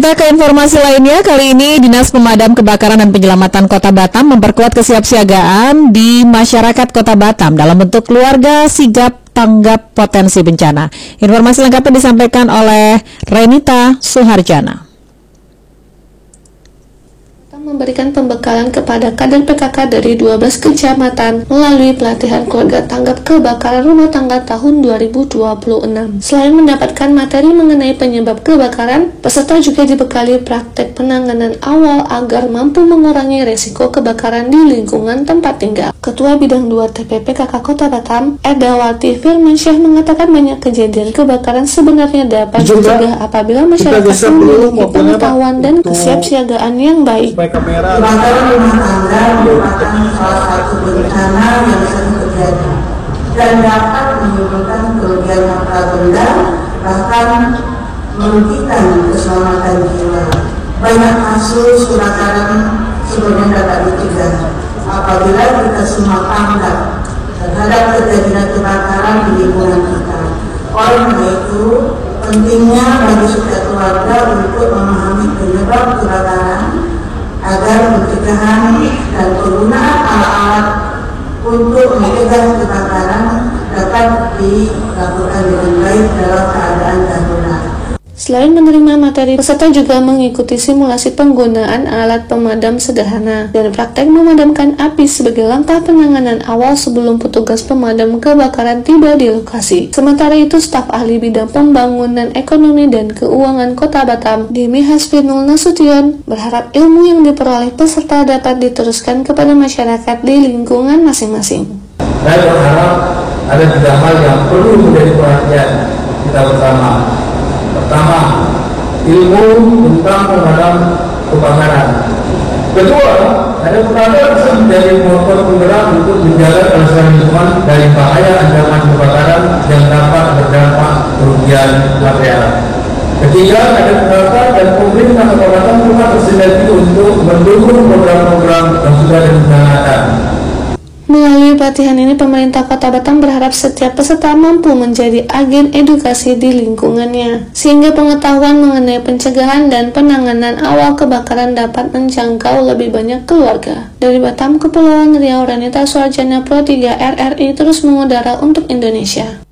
Kita ke informasi lainnya. Kali ini Dinas Pemadam Kebakaran dan Penyelamatan Kota Batam memperkuat kesiapsiagaan di masyarakat Kota Batam dalam bentuk keluarga sigap tanggap potensi bencana. Informasi lengkapnya disampaikan oleh Renita Suharjana. Memberikan pembekalan kepada kader PKK dari 12 kecamatan melalui pelatihan keluarga tanggap kebakaran rumah tangga tahun 2026. Selain mendapatkan materi mengenai penyebab kebakaran, peserta juga dibekali praktek penanganan awal agar mampu mengurangi resiko kebakaran di lingkungan tempat tinggal. Ketua Bidang 2 TP PKK Kota Batam, Edawati Firmansyah mengatakan banyak kejadian kebakaran sebenarnya dapat dicegah apabila masyarakat memiliki pengetahuan dan kesiapsiagaan yang baik. Kebakaran rumah tangga merupakan salah satu bencana yang sering terjadi dan dapat menimbulkan kerugian harta benda, bahkan merugikan keselamatan jiwa. Banyak kasus kebakaran sebenarnya dapat dicegah apabila kita semua tanggap terhadap kejadian kebakaran di lingkungan kita. Oleh karena itu, pentingnya bagi setiap keluarga untuk memahami penyebab kebakaran agar pencegahan dan penggunaan alat-alat untuk mencegah kebakaran dapat dilakukan dengan baik dalam keadaan darurat. Selain menerima materi, peserta juga mengikuti simulasi penggunaan alat pemadam sederhana dan praktek memadamkan api sebagai langkah penanganan awal sebelum petugas pemadam kebakaran tiba di lokasi. Sementara itu, staf ahli bidang pembangunan ekonomi dan keuangan Kota Batam, Demi Hasbinul Nasution, berharap ilmu yang diperoleh peserta dapat diteruskan kepada masyarakat di lingkungan masing-masing. Saya berharap ada 3 hal yang perlu menjadi perhatian kita bersama. Pertama, ilmu tentang pemadam kebakaran. Kedua, ada pemadam bisa menjadi motor penggerak untuk menjaga kelestarian lingkungan dari bahaya ancaman kebakaran yang dapat berdampak kerugian material. Ketiga, ada pemerintah dan pemerintah Kota Batam juga bersinergi untuk mendukung program-program yang sudah direncanakan. Melalui pelatihan ini, pemerintah Kota Batam berharap setiap peserta mampu menjadi agen edukasi di lingkungannya, sehingga pengetahuan mengenai pencegahan dan penanganan awal kebakaran dapat menjangkau lebih banyak keluarga. Dari Batam, Kepulauan Riau, Renita Suharjana, Pro 3 RRI terus mengudara untuk Indonesia.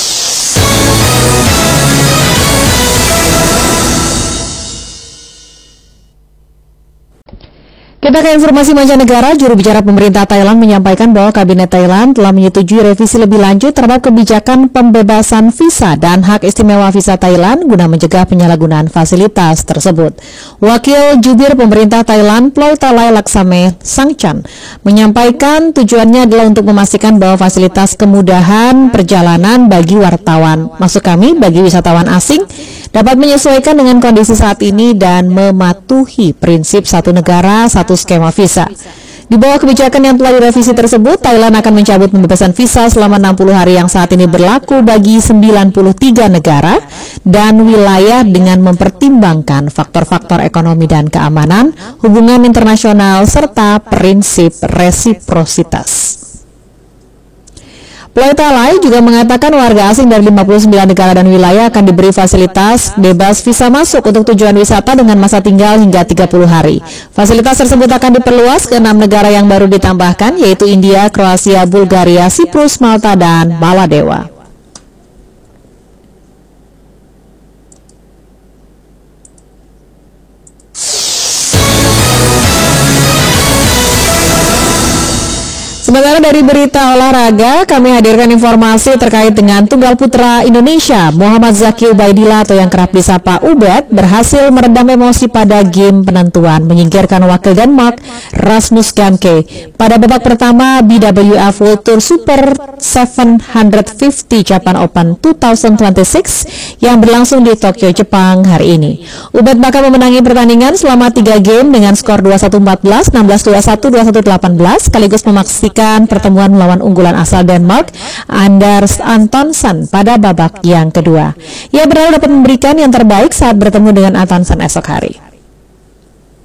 Kita ke informasi mancanegara. Juru bicara pemerintah Thailand menyampaikan bahwa Kabinet Thailand telah menyetujui revisi lebih lanjut terhadap kebijakan pembebasan visa dan hak istimewa visa Thailand guna mencegah penyalahgunaan fasilitas tersebut. Wakil Jubir pemerintah Thailand, Plautalai Laksame Sangchan, menyampaikan tujuannya adalah untuk memastikan bahwa fasilitas kemudahan perjalanan bagi wartawan, maksud kami bagi wisatawan asing, dapat menyesuaikan dengan kondisi saat ini dan mematuhi prinsip satu negara, satu skema visa. Di bawah kebijakan yang telah direvisi tersebut, Thailand akan mencabut pembebasan visa selama 60 hari yang saat ini berlaku bagi 93 negara dan wilayah dengan mempertimbangkan faktor-faktor ekonomi dan keamanan, hubungan internasional, serta prinsip resiprositas. Plautalai juga mengatakan warga asing dari 59 negara dan wilayah akan diberi fasilitas bebas visa masuk untuk tujuan wisata dengan masa tinggal hingga 30 hari. Fasilitas tersebut akan diperluas ke 6 negara yang baru ditambahkan, yaitu India, Kroasia, Bulgaria, Siprus, Malta, dan Maladewa. Sementara dari berita olahraga, kami hadirkan informasi terkait dengan tunggal putra Indonesia, Muhammad Zaki Ubaidillah atau yang kerap disapa Ubed, berhasil meredam emosi pada game penentuan, menyingkirkan wakil Denmark, Rasmus Gamke, pada babak pertama BWF World Tour Super 750 Japan Open 2026 yang berlangsung di Tokyo, Jepang hari ini. Ubed bakal memenangi pertandingan selama 3 game dengan skor 21-14, 16-21, 21-18, sekaligus memastikan pertemuan melawan unggulan asal Denmark, Anders Antonsen, pada babak yang kedua. Ia berharap dapat memberikan yang terbaik saat bertemu dengan Antonsen esok hari.